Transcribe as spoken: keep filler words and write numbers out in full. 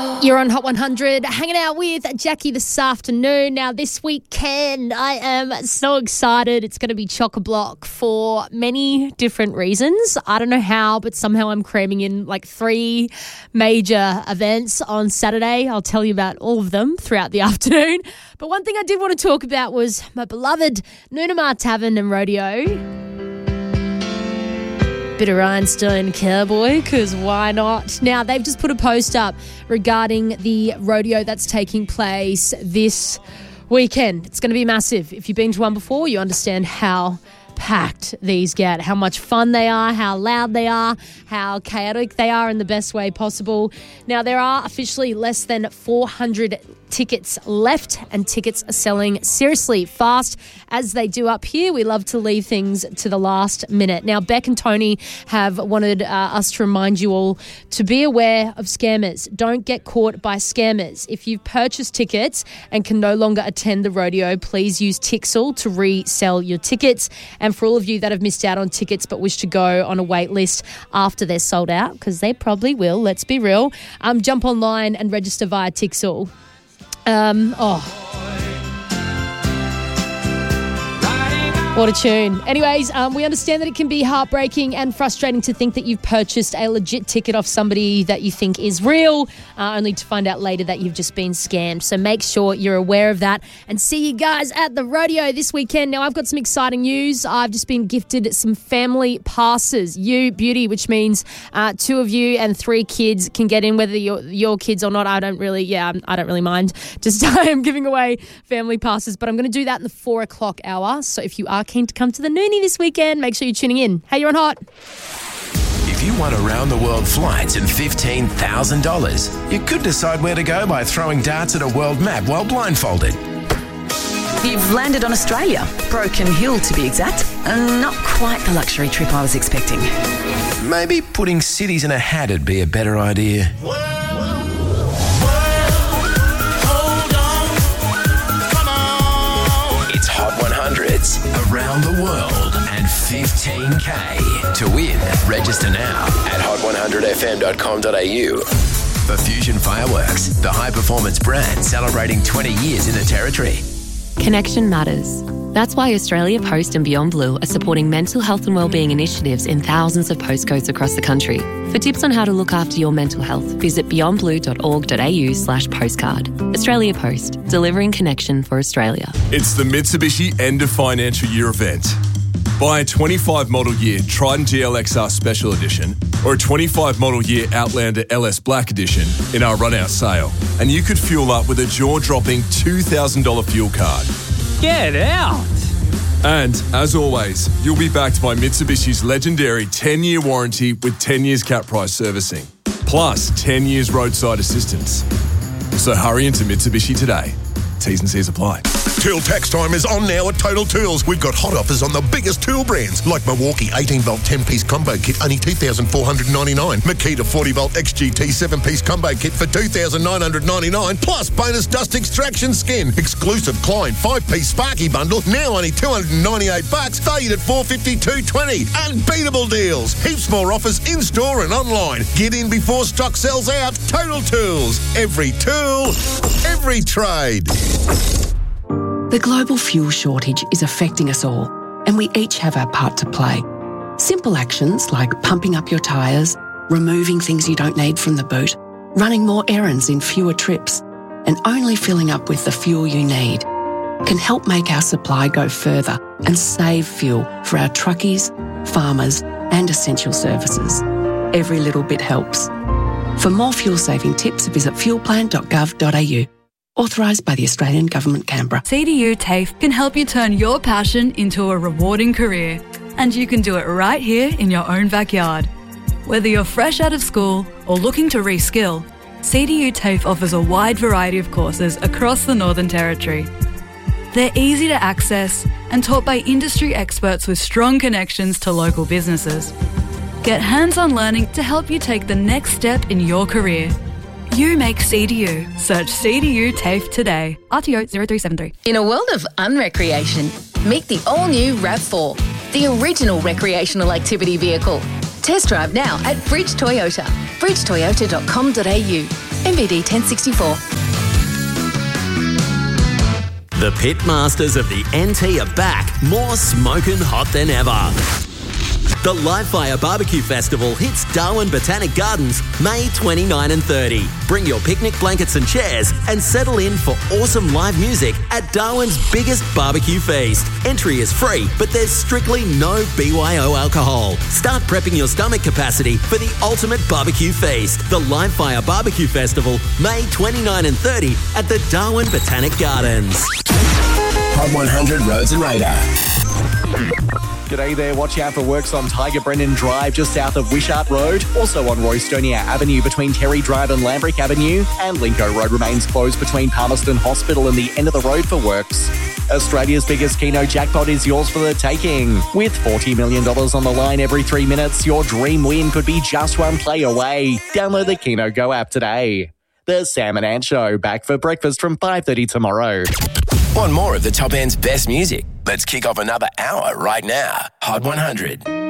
You're on Hot one hundred, hanging out with Jackie this afternoon. Now, this weekend, I am so excited. It's going to be chock-a-block for many different reasons. I don't know how, but somehow I'm cramming in like three major events on Saturday. I'll tell you about all of them throughout the afternoon. But one thing I did want to talk about was my beloved Noonamar Tavern and Rodeo. Bit of Rhinestone Cowboy, because why not? Now, they've just put a post up regarding the rodeo that's taking place this weekend. It's going to be massive. If you've been to one before, you understand how packed these get, how much fun they are, how loud they are, how chaotic they are in the best way possible. Now, there are officially less than four hundred tickets left, and tickets are selling seriously fast, as they do up here. We love to leave things to the last minute. Now, Beck and Tony have wanted uh, us to remind you all to be aware of scammers. Don't get caught by scammers. If you've purchased tickets and can no longer attend the rodeo, please use Tixel to resell your tickets. And for all of you that have missed out on tickets but wish to go on a wait list after they're sold out, because they probably will, let's be real, um, jump online and register via Tixel. Um, oh. What a tune. Anyways, um, we understand that it can be heartbreaking and frustrating to think that you've purchased a legit ticket off somebody that you think is real, uh, only to find out later that you've just been scammed. So make sure you're aware of that, and see you guys at the rodeo this weekend. Now, I've got some exciting news. I've just been gifted some family passes. You Beauty, which means uh, two of you and three kids can get in, whether you're your kids or not. I don't really, yeah, I don't really mind. Just I am giving away family passes, but I'm going to do that in the four o'clock hour. So if you are keen to come to the Noonie this weekend, make sure you're tuning in. Hey, you're on Hot. If you want around-the-world flights and fifteen thousand dollars, you could decide where to go by throwing darts at a world map while blindfolded. You've landed on Australia, Broken Hill to be exact, and not quite the luxury trip I was expecting. Maybe putting cities in a hat would be a better idea. It's Hot one hundreds around the world and fifteen K. To win, register now at hot one hundred f m dot com dot a u. For Fusion Fireworks, the high-performance brand celebrating twenty years in the territory. Connection matters. That's why Australia Post and Beyond Blue are supporting mental health and wellbeing initiatives in thousands of postcodes across the country. For tips on how to look after your mental health, visit beyond blue dot org dot a u slash postcard. Australia Post, delivering connection for Australia. It's the Mitsubishi End of Financial Year event. Buy a twenty-five model year Triton G L X R Special Edition or a twenty-five model year Outlander L S Black Edition in our run-out sale, and you could fuel up with a jaw-dropping two thousand dollars fuel card. Get out! And, as always, you'll be backed by Mitsubishi's legendary ten-year warranty with ten years cap price servicing, plus ten years roadside assistance. So hurry into Mitsubishi today. T's and C's apply. Tool tax time is on now at Total Tools. We've got hot offers on the biggest tool brands like Milwaukee eighteen volt ten piece combo kit, only two thousand four hundred ninety-nine dollars. Makita forty volt X G T seven piece combo kit for two thousand nine hundred ninety-nine dollars. Plus bonus dust extraction skin. Exclusive Klein five piece Sparky bundle, now only two hundred ninety-eight bucks, valued at four hundred fifty-two dollars and twenty cents. Unbeatable deals. Heaps more offers in-store and online. Get in before stock sells out. Total Tools. Every tool, every trade. The global fuel shortage is affecting us all, and we each have our part to play. Simple actions like pumping up your tyres, removing things you don't need from the boot, running more errands in fewer trips, and only filling up with the fuel you need can help make our supply go further and save fuel for our truckies, farmers, and essential services. Every little bit helps. For more fuel-saving tips, visit fuel plan dot gov dot a u. Authorised by the Australian Government, Canberra. C D U TAFE can help you turn your passion into a rewarding career, and you can do it right here in your own backyard. Whether you're fresh out of school or looking to reskill, C D U TAFE offers a wide variety of courses across the Northern Territory. They're easy to access and taught by industry experts with strong connections to local businesses. Get hands-on learning to help you take the next step in your career. You make C D U. Search C D U TAFE today. R T O zero three seven three. In a world of unrecreation, meet the all-new RAV four, the original recreational activity vehicle. Test drive now at Bridge Toyota. bridge toyota dot com dot a u. M V D ten sixty-four. The Pitmasters of the N T are back, more smoking hot than ever. The Live Fire Barbecue Festival hits Darwin Botanic Gardens May twenty-ninth and thirtieth. Bring your picnic blankets and chairs and settle in for awesome live music at Darwin's biggest barbecue feast. Entry is free, but there's strictly no B Y O alcohol. Start prepping your stomach capacity for the ultimate barbecue feast. The Live Fire Barbecue Festival May twenty-ninth and thirtieth at the Darwin Botanic Gardens. Hot one hundred Roads and Radar. G'day there, watch out for works on Tiger Brennan Drive just south of Wishart Road, also on Roystonia Avenue between Terry Drive and Lambrick Avenue, and Linco Road remains closed between Palmerston Hospital and the end of the road for works. Australia's biggest Keno jackpot is yours for the taking. With forty million dollars on the line every three minutes, your dream win could be just one play away. Download the Keno Go app today. The Sam and Ant Show, back for breakfast from five thirty tomorrow. Want more of the top end's best music? Let's kick off another hour right now. Hot one hundred.